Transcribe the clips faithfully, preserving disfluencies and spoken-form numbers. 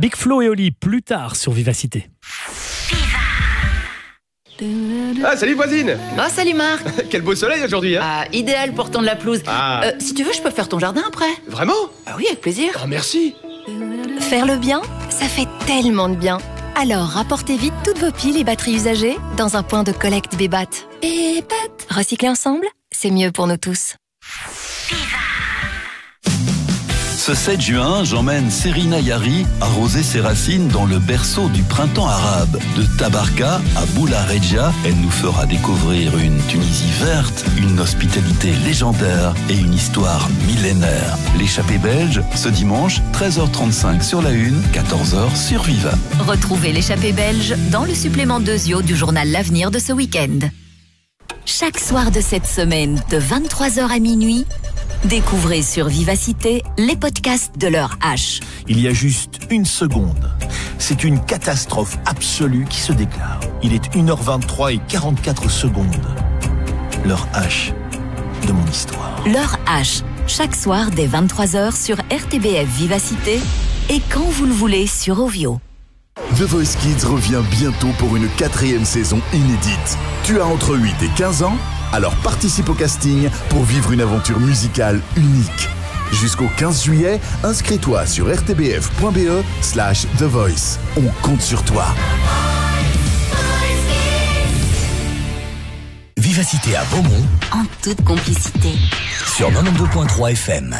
Big Flo et Oli, plus tard sur Vivacité. Ah, salut voisine. Oh, salut Marc. Quel beau soleil aujourd'hui, hein. Ah, idéal pour tondre la pelouse. Ah. Euh, si tu veux, je peux faire ton jardin après. Vraiment? Ah oui, avec plaisir. Oh, merci. Faire le bien, ça fait tellement de bien. Alors, rapportez vite toutes vos piles et batteries usagées dans un point de collecte Bébat. Bébat. Recycler ensemble, c'est mieux pour nous tous. Ce sept juin, j'emmène Serena Yari arroser ses racines dans le berceau du printemps arabe. De Tabarka à Boula Regia, elle nous fera découvrir une Tunisie verte, une hospitalité légendaire et une histoire millénaire. L'échappée belge, ce dimanche, treize heures trente-cinq sur la une, quatorze heures sur Viva. Retrouvez l'échappée belge dans le supplément d'Eusio du journal L'Avenir de ce week-end. Chaque soir de cette semaine, de vingt-trois heures à minuit, découvrez sur Vivacité les podcasts de l'heure H. Il y a juste une seconde. C'est une catastrophe absolue qui se déclare. Il est une heure vingt-trois et quarante-quatre secondes. L'heure H de mon histoire. L'heure H, chaque soir dès vingt-trois heures sur R T B F Vivacité et quand vous le voulez sur Ovio. The Voice Kids revient bientôt pour une quatrième saison inédite. Tu as entre huit et quinze ans? Alors participe au casting pour vivre une aventure musicale unique. Jusqu'au quinze juillet, inscris-toi sur rtbf.be slash The Voice. On compte sur toi. Vivacité à Beaumont, En toute complicité. sur quatre-vingt-douze virgule trois F M.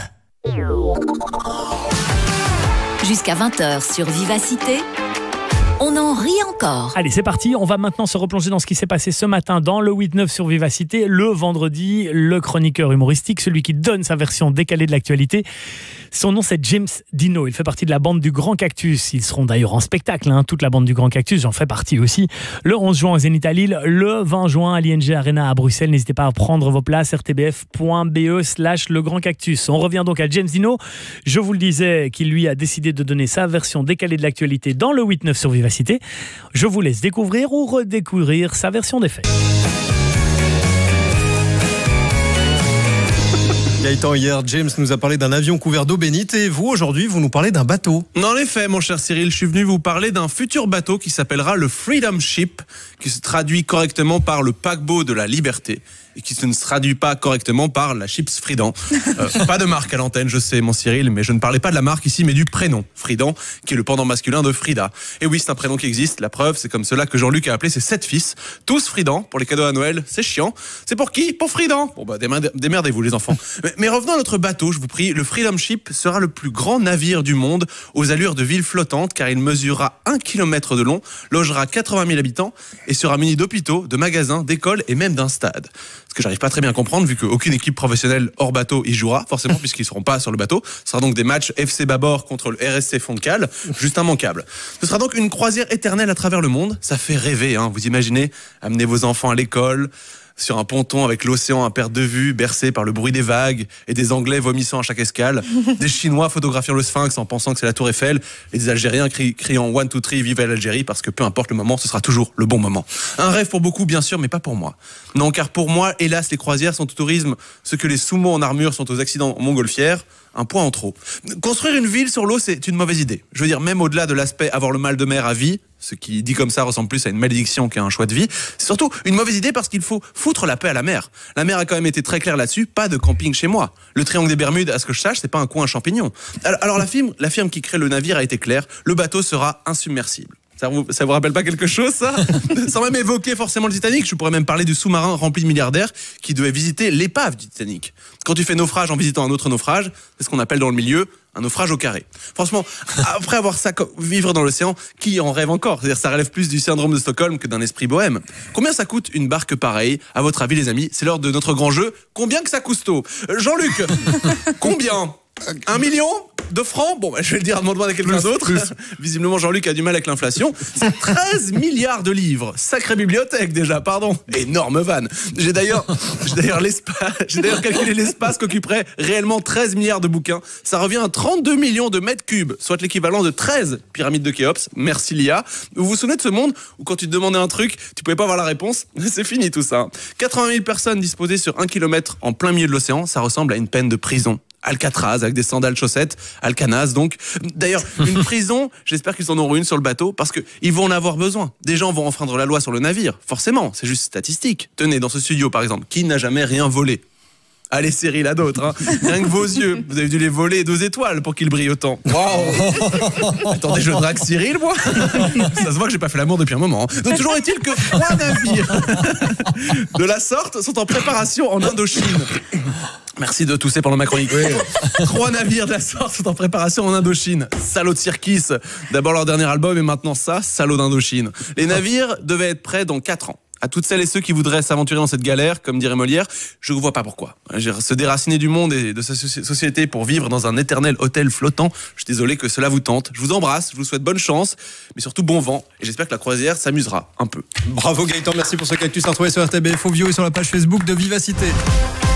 Jusqu'à vingt heures sur Vivacité, on en rit encore. Allez, c'est parti. On va maintenant se replonger dans ce qui s'est passé ce matin dans le huit neuf sur Vivacité. Le vendredi, le chroniqueur humoristique, celui qui donne sa version décalée de l'actualité. Son nom, c'est James Dino. Il fait partie de la bande du Grand Cactus. Ils seront d'ailleurs en spectacle, hein, toute la bande du Grand Cactus. J'en fais partie aussi. Le onze juin au Zénith à Lille, le vingt juin à l'I N G Arena à Bruxelles. N'hésitez pas à prendre vos places, rtbf.be slash le Grand Cactus. On revient donc à James Dino. Je vous le disais qu'il lui a décidé de donner sa version décalée de l'actualité dans le huit neuf sur Vivacité. Je vous laisse découvrir ou redécouvrir sa version des faits. Gaëtan, hier, James nous a parlé d'un avion couvert d'eau bénite et vous, aujourd'hui, vous nous parlez d'un bateau. En effet, mon cher Cyril, je suis venu vous parler d'un futur bateau qui s'appellera le Freedom Ship, qui se traduit correctement par le paquebot de la liberté et qui ne se traduit pas correctement par la chips Fridan. Euh, pas de marque à l'antenne, je sais, mon Cyril, mais je ne parlais pas de la marque ici, mais du prénom, Fridan, qui est le pendant masculin de Frida. Et oui, c'est un prénom qui existe, la preuve, c'est comme cela que Jean-Luc a appelé ses sept fils, tous Fridan, pour les cadeaux à Noël, c'est chiant. C'est pour qui? Pour Fridan. Bon bah, démerdez-vous les enfants. Mais, mais revenons à notre bateau, je vous prie, le Freedom Ship sera le plus grand navire du monde, aux allures de ville flottante, car il mesurera un kilomètre de long, logera quatre-vingt mille habitants, et sera muni d'hôpitaux, de magasins, d'écoles et même d'un stade. Ce que j'arrive pas très bien à comprendre, vu qu'aucune équipe professionnelle hors bateau y jouera, forcément, puisqu'ils seront pas sur le bateau. Ce sera donc des matchs F C Babord contre le R S C Fond de Cale, juste immanquable. Ce sera donc une croisière éternelle à travers le monde. Ça fait rêver, hein. Vous imaginez, amener vos enfants à l'école, sur un ponton avec l'océan à perte de vue, bercé par le bruit des vagues, et des Anglais vomissant à chaque escale, des Chinois photographiant le Sphinx en pensant que c'est la Tour Eiffel, et des Algériens cri- criant one, two, three, vive l'Algérie, parce que peu importe le moment, ce sera toujours le bon moment. Un rêve pour beaucoup, bien sûr, mais pas pour moi. Non, car pour moi, hélas, les croisières sont au tourisme ce que les sumo en armure sont aux accidents en montgolfière. Un point en trop. Construire une ville sur l'eau, c'est une mauvaise idée. Je veux dire, même au-delà de l'aspect avoir le mal de mer à vie, ce qui dit comme ça ressemble plus à une malédiction qu'à un choix de vie, c'est surtout une mauvaise idée parce qu'il faut foutre la paix à la mer. La mer a quand même été très claire là-dessus, pas de camping chez moi. Le triangle des Bermudes, à ce que je sache, c'est pas un coin à champignons. Alors, alors la firme, la firme qui crée le navire a été claire, le bateau sera insubmersible. Ça vous, ça vous rappelle pas quelque chose, ça? Sans même évoquer forcément le Titanic, je pourrais même parler du sous-marin rempli de milliardaires qui devait visiter l'épave du Titanic. Quand tu fais naufrage en visitant un autre naufrage, c'est ce qu'on appelle dans le milieu un naufrage au carré. Franchement, après avoir ça, vivre dans l'océan, qui en rêve encore? C'est-à-dire, ça relève plus du syndrome de Stockholm que d'un esprit bohème. Combien ça coûte une barque pareille? À votre avis, les amis, c'est l'heure de notre grand jeu. Combien que ça coûte tôt? Jean-Luc, combien? Un million de francs? Bon, bah, je vais le dire à demander à quelqu'un d'autre. Visiblement, Jean-Luc a du mal avec l'inflation. C'est treize milliards de livres. Sacrée bibliothèque, déjà, pardon. Énorme vanne. J'ai d'ailleurs, j'ai d'ailleurs l'espace, j'ai d'ailleurs calculé l'espace qu'occuperait réellement treize milliards de bouquins. Ça revient à trente-deux millions de mètres cubes, soit l'équivalent de treize pyramides de Khéops. Merci l'I A. Vous vous souvenez de ce monde où quand tu te demandais un truc, tu pouvais pas avoir la réponse? C'est fini tout ça. quatre-vingt mille personnes disposées sur un kilomètre en plein milieu de l'océan, ça ressemble à une peine de prison. Alcatraz avec des sandales chaussettes, Alcanaz donc. D'ailleurs, une prison, j'espère qu'ils en auront une sur le bateau parce qu'ils vont en avoir besoin. Des gens vont enfreindre la loi sur le navire, forcément, c'est juste statistique. Tenez, dans ce studio par exemple, qui n'a jamais rien volé ? Allez Cyril, à d'autres, hein. Rien que vos yeux, vous avez dû les voler deux étoiles pour qu'ils brillent autant. Waouh. Attendez, je drague Cyril, moi. Ça se voit que j'ai pas fait l'amour depuis un moment. Hein. Donc toujours est-il que trois navires de la sorte sont en préparation en Indochine. Merci de tousser pendant ma chronique. Oui. Trois navires de la sorte sont en préparation en Indochine. Salaud de Cirkis. D'abord leur dernier album et maintenant ça, salaud d'Indochine. Les navires devaient être prêts dans quatre ans. À toutes celles et ceux qui voudraient s'aventurer dans cette galère, comme dirait Molière, je ne vois pas pourquoi. Se déraciner du monde et de sa société pour vivre dans un éternel hôtel flottant, je suis désolé que cela vous tente. Je vous embrasse, je vous souhaite bonne chance, mais surtout bon vent. Et j'espère que la croisière s'amusera un peu. Bravo Gaëtan, merci pour ce cactus à retrouver sur R T B F Audio et sur la page Facebook de Vivacité.